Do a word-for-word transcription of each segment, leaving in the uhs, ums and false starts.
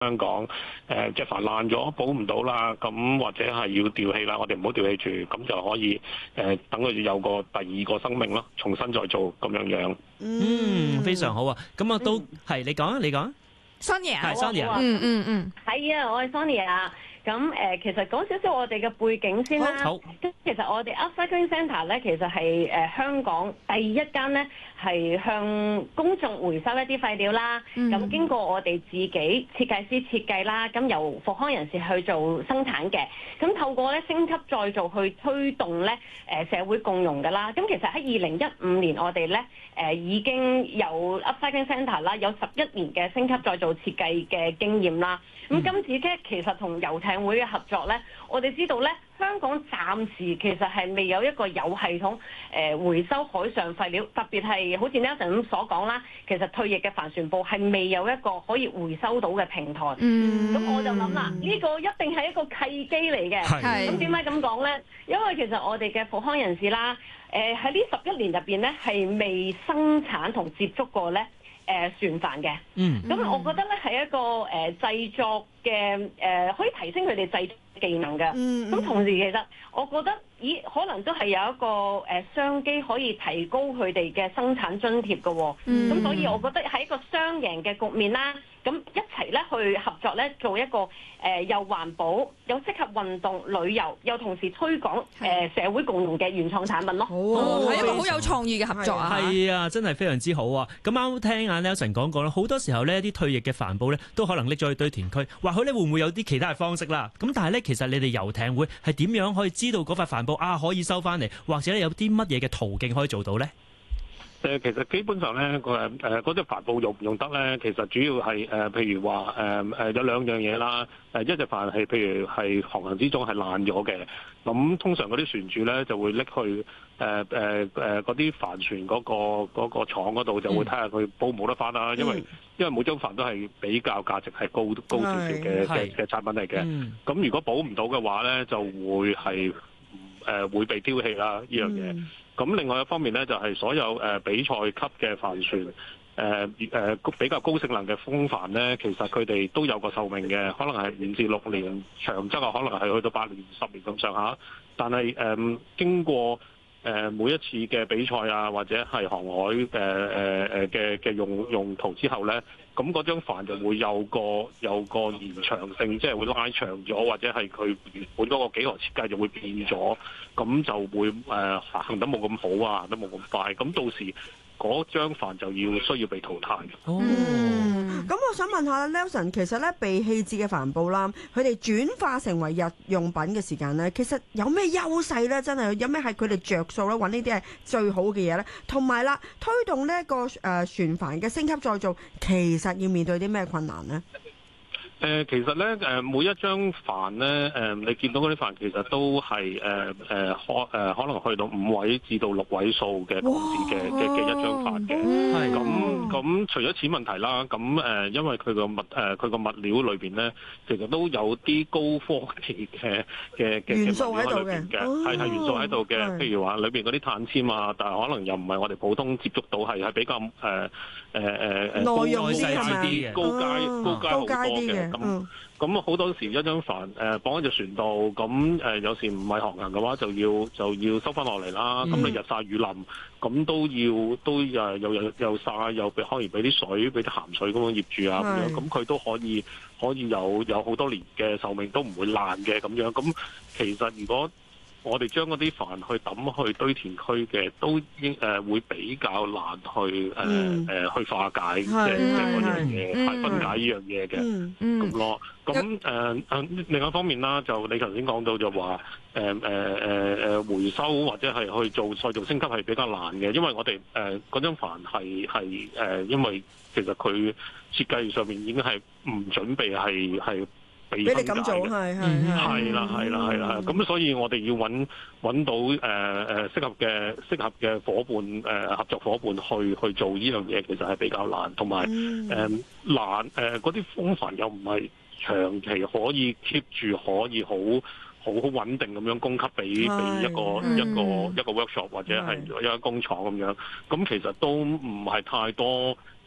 香港誒隻帆爛咗補唔到啦，咁或者係要掉氣啦，我哋唔好掉氣住，咁就可以誒等佢有個第二個生命咯，重新再做咁樣樣。 嗯，非常好啊！咁啊都係你講啊，你講啊 Sonia 係 Sonia， 嗯嗯嗯， 係啊，我係 Sonia。咁誒、呃，其實講少少我哋嘅背景先啦。 好。 咁其實我哋 Upcycling Centre 咧，其實係誒、呃、香港第一間咧，係向公眾回收一啲廢料啦。咁、嗯、經過我哋自己設計師設計啦，咁由復康人士去做生產嘅。咁透過咧升級再造去推動咧誒、呃、社會共融㗎啦。咁其實喺二零一五年我哋咧誒已經有 Upcycling Centre 啦，有十一年嘅升級再造設計嘅經驗啦。咁今次咧其實同遊艇會嘅合作咧，我哋知道咧，香港暫時其實係未有一個有系統誒、呃、回收海上廢料，特別係好似 Nelson 咁所講啦，其實退役嘅帆船部係未有一個可以回收到嘅平台。嗯，咁我就諗啦，呢、這個一定係一個契機嚟嘅。係。咁點解咁講咧？因為其實我哋嘅復康人士啦，誒喺呢十一年入邊咧係未生產同接觸過咧。誒、呃、船帆嘅，嗯，咁我覺得咧係一個誒、呃、製作嘅誒、呃，可以提升佢哋製作技能嘅。嗯，咁同時其實我覺得，咦，可能都係有一個誒、呃、商機可以提高佢哋嘅生產津貼嘅、哦。嗯，咁所以我覺得係一個雙贏嘅局面啦。咁一齊咧去合作咧，做一個誒、呃、又環保又適合運動旅遊，又同時推廣誒、呃、社會共融嘅原創產品咯。 哦，係一個好有創意嘅合作啊！ 係啊，真係非常之好啊！咁啱聽阿 Nelson 講過啦，好多時候呢啲退役嘅帆布咧，都可能拎咗去堆填區，或許咧會唔會有啲其他嘅方式啦？咁但係咧，其實你哋遊艇會係點樣可以知道嗰塊帆布啊可以收翻嚟，或者有啲乜嘢嘅途徑可以做到咧？ 誒其實基本上咧，個誒誒嗰隻帆布用唔用得咧，其實主要係誒、呃、譬如話誒誒有兩樣嘢啦。誒一隻帆係譬如係航行之中係爛咗嘅，咁通常嗰啲船主咧就會拎去誒誒誒嗰啲帆船嗰、嗰個嗰、嗰個廠嗰度，就會睇下佢補冇得翻啦。因為、嗯、因為每張帆都係比較價值係高高少少嘅嘅嘅產品嚟嘅。咁、嗯、如果補唔到嘅話咧，就會係誒、呃、會被丟棄啦呢樣嘢。嗯咁另外一方面咧，就係、是、所有誒、呃、比賽級嘅帆船，誒、呃、誒、呃、比較高性能嘅風帆咧，其實佢哋都有個壽命嘅，可能係五至六年，長則啊可能係去到八年、十年咁上下。但係誒、呃、經過誒、呃、每一次嘅比賽啊，或者係航海誒誒誒嘅嘅用用途之後咧，咁嗰張帆就會有個有個延長性，即係會拉長咗，或者係佢原本嗰個幾何設計就會變咗，咁就會誒、呃、行得冇咁好啊，行得冇咁快，咁到時嗰張帆就要需要被淘汰。 哦，咁、嗯、我想問下 Nelson， 其實咧被棄置嘅帆布啦，佢哋轉化成為日用品嘅時間咧，其實有咩優勢咧？真係有咩係佢哋着數咧？揾呢啲係最好嘅嘢咧？同埋啦，推動呢個誒船帆嘅升級再造，其實要面對啲咩困難咧？ 誒、呃、其實咧誒、呃、每一張帆咧誒、呃、你見到嗰啲帆其實都係誒誒可誒可能去到五位至到六位數嘅港紙嘅嘅嘅一張帆嘅。係咁咁除咗錢問題啦，咁誒、呃、因為佢個物誒佢個物料裏邊咧，其實都有啲高科技嘅嘅嘅元素喺度嘅，係係元素喺度嘅。譬如話裏邊嗰啲碳纖啊，但係可能又唔係我哋普通接觸到，係係比較誒誒誒誒高階啲、高階高階好多嘅。咁咁好多時一張帆誒綁喺隻船度，咁誒、呃、有時唔係航行嘅話，就要就要收翻落嚟啦。咁、嗯、你日曬雨淋，咁都要都誒又又又曬，又俾可以俾啲水，俾啲鹹水咁樣醃住啊咁樣，咁佢都可以可以有有好多年嘅壽命，都唔會爛嘅咁樣。咁其實如果我哋將嗰啲帆去抌去堆填區嘅，都應誒、呃、會比較難去誒誒、嗯呃、去化解嘅嗰樣嘢，係分解呢樣嘢嘅咁咯。咁誒誒另外一方面啦，就你頭先講到就話誒誒誒誒回收或者係去做再造升級係比較難嘅，因為我哋誒嗰張帆係係誒，因為其實佢設計上面已經係唔準備係係。俾你咁做，係係係啦係啦係啦，咁所以我哋要揾揾到誒誒、呃、適合嘅適合嘅夥伴誒、呃、合作夥伴去去做呢樣嘢，其實係比較難，同埋誒難誒嗰啲風帆又唔係長期可以 keep 住可以好好好穩定咁樣供給俾俾一個一個一個 workshop 或者係一間工廠咁樣，咁其實都唔係太多。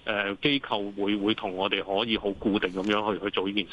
誒機構會會同我哋可以好固定咁樣去去做呢件事。